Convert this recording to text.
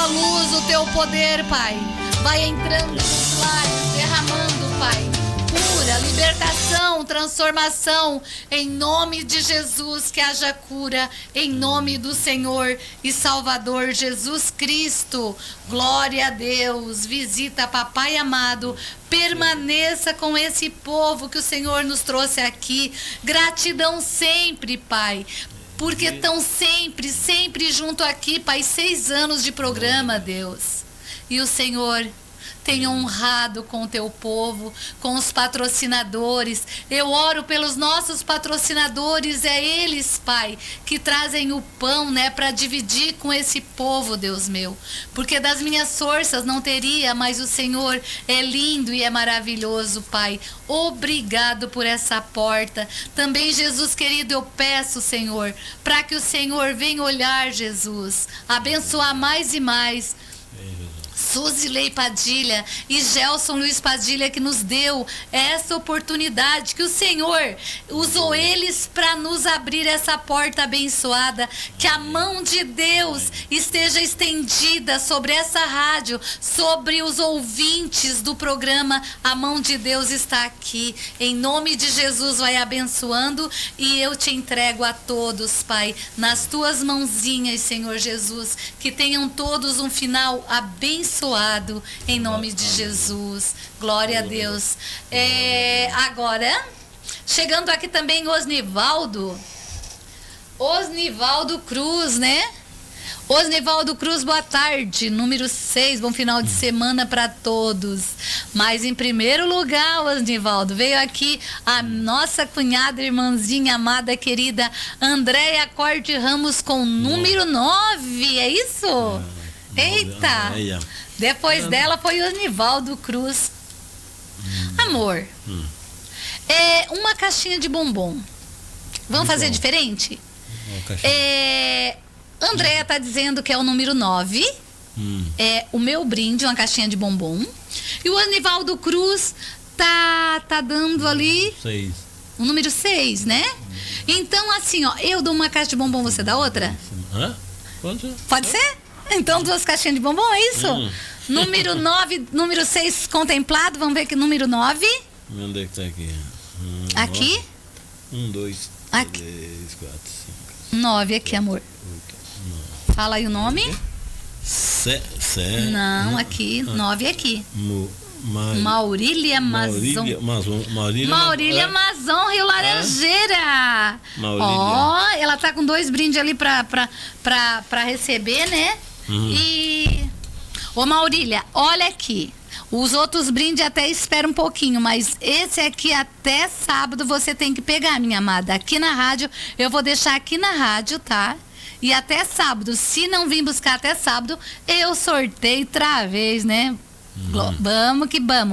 luz, o teu poder, Pai. Vai entrando nos lares, derramando, Pai. Cura, libertação, transformação. Em nome de Jesus, que haja cura. Em nome do Senhor e Salvador Jesus Cristo. Glória a Deus. Visita, papai amado. Permaneça com esse povo que o Senhor nos trouxe aqui. Gratidão sempre, Pai. Porque estão sempre junto aqui, Pai. 6 anos de programa, Deus. E o Senhor tem honrado com o teu povo, com os patrocinadores. Eu oro pelos nossos patrocinadores, é eles, Pai, que trazem o pão, né, para dividir com esse povo, Deus meu. Porque das minhas forças não teria, mas o Senhor é lindo e é maravilhoso, Pai. Obrigado por essa porta. Também, Jesus querido, eu peço, Senhor, para que o Senhor venha olhar, Jesus, abençoar mais e mais Suzilei Padilha e Gelson Luiz Padilha, que nos deu essa oportunidade, que o Senhor usou eles para nos abrir essa porta abençoada, que a mão de Deus esteja estendida sobre essa rádio, sobre os ouvintes do programa. A mão de Deus está aqui, em nome de Jesus. Vai abençoando e eu te entrego a todos, Pai, nas tuas mãozinhas, Senhor Jesus, que tenham todos um final abençoado, em nome de Jesus. Glória a Deus. Agora, chegando aqui também Osnivaldo Cruz, né? Osnivaldo Cruz, boa tarde. Número 6, bom final de semana para todos. Mas em primeiro lugar, Osnivaldo, veio aqui a nossa cunhada, irmãzinha amada, querida Andréia Corte Ramos com número 9, é isso? Eita! Depois dela foi Osnivaldo Cruz. Amor, uma caixinha de bombom. Vamos fazer diferente? Andréia tá dizendo que é o número 9. É o meu brinde, uma caixinha de bombom. E o Osnivaldo Cruz tá dando ali 6. o número 6, né? Então, assim, ó, eu dou uma caixa de bombom, você dá outra? Hã? Pode ser. Pode ser? Então, 2 caixinhas de bombom, é isso? Número 9, número 6 contemplado. Vamos ver que número 9. Onde é que tá aqui? Aqui? 1, 2, Aqui. 3, 4, 5. 9 aqui, amor. 8, Fala aí o nome. Não, aqui. 9 aqui. Maurília Mazon. Maurília Mazon, Rio Laranjeira. Ó, ela tá com 2 brindes ali pra receber, né? E... Ô, Maurília, olha aqui. Os outros brindes até espera um pouquinho, mas esse aqui até sábado você tem que pegar, minha amada. Aqui na rádio, eu vou deixar aqui na rádio, tá? E até sábado, se não vir buscar até sábado, eu sorteio outra vez, né? Vamos que vamos.